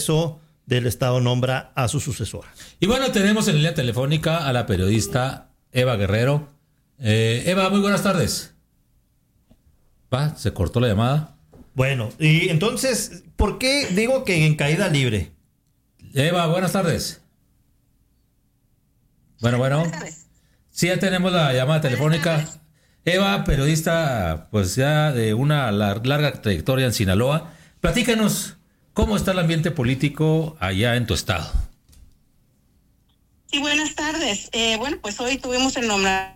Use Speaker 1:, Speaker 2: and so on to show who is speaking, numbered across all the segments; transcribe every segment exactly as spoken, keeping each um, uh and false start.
Speaker 1: del Estado nombra a su sucesora.
Speaker 2: Y bueno, tenemos en línea telefónica a la periodista Eva Guerrero. Eh, Eva, muy buenas tardes. Va, se cortó la llamada.
Speaker 1: Bueno, y entonces, ¿por qué digo que en caída libre?
Speaker 2: Eva, buenas tardes. Bueno, bueno. Sí, ya tenemos la llamada telefónica. Eva, periodista, pues ya de una larga trayectoria en Sinaloa. Platícanos, ¿cómo está el ambiente político allá en tu estado?
Speaker 3: Sí, buenas tardes. Eh, bueno, pues hoy tuvimos el nombramiento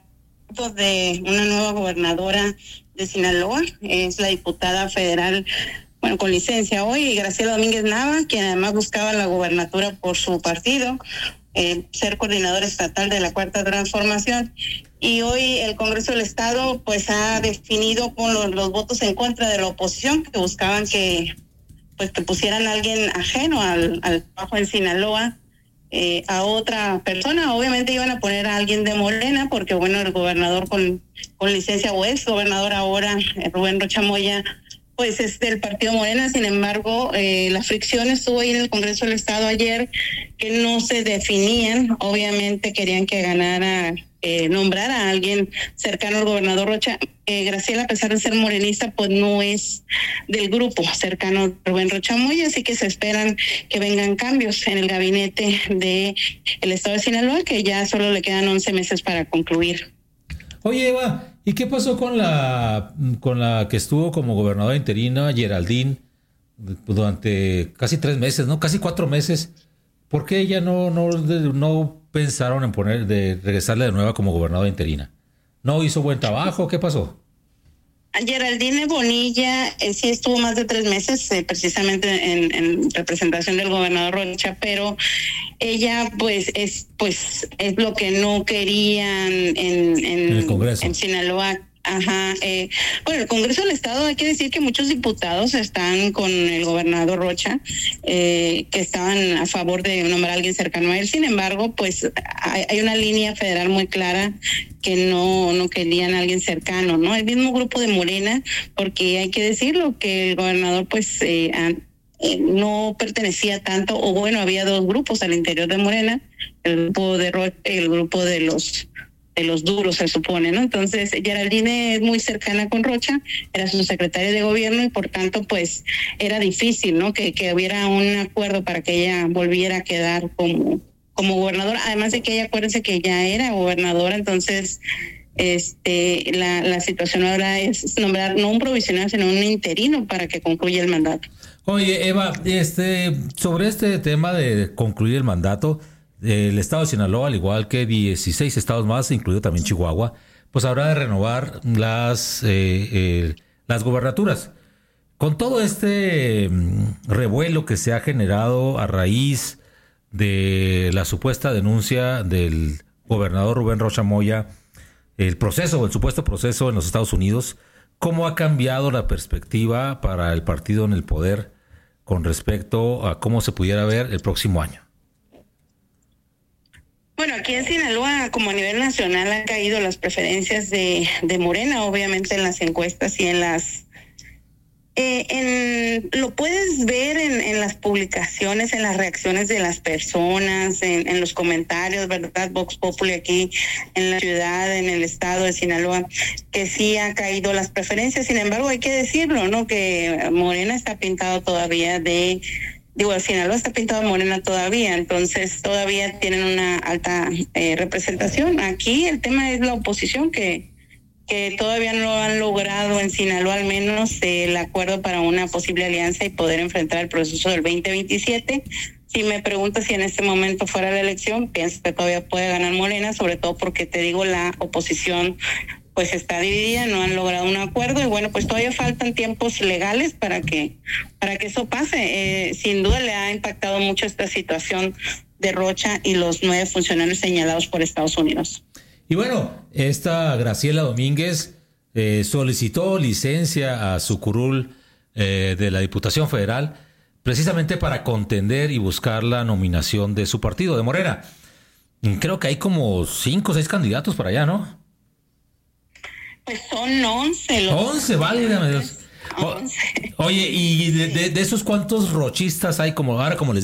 Speaker 3: de una nueva gobernadora de Sinaloa. Es la diputada federal, bueno, con licencia hoy, Graciela Domínguez Nava, quien además buscaba la gobernatura por su partido, eh, ser coordinadora estatal de la Cuarta Transformación. Y hoy el Congreso del Estado pues ha definido con los, los votos en contra de la oposición, que buscaban que pues que pusieran a alguien ajeno al, al trabajo en Sinaloa, eh, a otra persona. Obviamente iban a poner a alguien de Morena, porque bueno, el gobernador con, con licencia o ex gobernador ahora, Rubén Rocha Moya, pues es del partido Morena. Sin embargo, eh, la fricción estuvo ahí en el Congreso del Estado ayer, que no se definían. Obviamente querían que ganara, eh, nombrar a alguien cercano al gobernador Rocha. Eh, Graciela, a pesar de ser morenista, pues no es del grupo cercano a Rubén Rocha Moya, así que se esperan que vengan cambios en el gabinete de el estado de Sinaloa, que ya solo le quedan once meses para concluir.
Speaker 2: Oye, Eva, ¿y qué pasó con la con la que estuvo como gobernadora interina, Geraldine, durante casi tres meses, ¿no? Casi cuatro meses. ¿Por qué ella no, no, no pensaron en poner, de regresarle de nuevo como gobernadora interina? ¿No hizo buen trabajo? ¿Qué pasó?
Speaker 3: Geraldine Bonilla eh, sí estuvo más de tres meses eh, precisamente en, en representación del gobernador Rocha, pero ella pues es pues es lo que no querían en, en,
Speaker 2: en el Congreso,
Speaker 3: en Sinaloa. Ajá. Eh, bueno, el Congreso del Estado, hay que decir que muchos diputados están con el gobernador Rocha, eh, que estaban a favor de nombrar a alguien cercano a él. Sin embargo, pues hay, hay una línea federal muy clara que no no querían a alguien cercano, ¿no? El mismo grupo de Morena, porque hay que decirlo que el gobernador, pues, eh, eh, no pertenecía tanto, o bueno, había dos grupos al interior de Morena, el grupo de Rocha y el grupo de los de los duros, se supone, ¿no? Entonces, Geraldine es muy cercana con Rocha, era su secretaria de gobierno y por tanto, pues, era difícil, ¿no? Que, que hubiera un acuerdo para que ella volviera a quedar como, como gobernadora. Además de que ella, acuérdense que ya era gobernadora, entonces, este, la, la situación ahora es nombrar no un provisional, sino un interino para que concluya el mandato.
Speaker 2: Oye, Eva, este, sobre este tema de concluir el mandato, el estado de Sinaloa, al igual que dieciséis estados más, incluido también Chihuahua, pues habrá de renovar las, eh, eh, las gobernaturas. Con todo este revuelo que se ha generado a raíz de la supuesta denuncia del gobernador Rubén Rocha Moya, el proceso, el supuesto proceso en los Estados Unidos, ¿cómo ha cambiado la perspectiva para el partido en el poder con respecto a cómo se pudiera ver el próximo año?
Speaker 3: Bueno, aquí en Sinaloa, como a nivel nacional, han caído las preferencias de, de Morena, obviamente en las encuestas y en las... Eh, en, lo puedes ver en, en las publicaciones, en las reacciones de las personas, en, en los comentarios, ¿verdad? Vox Populi aquí en la ciudad, en el estado de Sinaloa, que sí ha caído las preferencias. Sin embargo, hay que decirlo, ¿no? Que Morena está pintado todavía de... Digo, al Sinaloa está pintado Morena todavía, entonces todavía tienen una alta eh, representación. Aquí el tema es la oposición, que que todavía no han logrado en Sinaloa al menos eh, el acuerdo para una posible alianza y poder enfrentar el proceso del veinte veintisiete. Si me preguntas si en este momento fuera la elección, pienso que todavía puede ganar Morena, sobre todo porque te digo, la oposición pues está dividida, no han logrado un acuerdo y bueno, pues todavía faltan tiempos legales para que para que eso pase. Eh, sin duda le ha impactado mucho esta situación de Rocha y los nueve funcionarios señalados por Estados Unidos.
Speaker 2: Y bueno, esta Graciela Domínguez eh, solicitó licencia a su curul eh, de la Diputación Federal precisamente para contender y buscar la nominación de su partido, de Morena. Creo que hay como cinco o seis candidatos para allá, ¿no?
Speaker 3: Pues son once. Los
Speaker 2: once, válgame Dios.
Speaker 3: once.
Speaker 2: Oye, y de, de, de esos cuantos rochistas hay, como ahora como les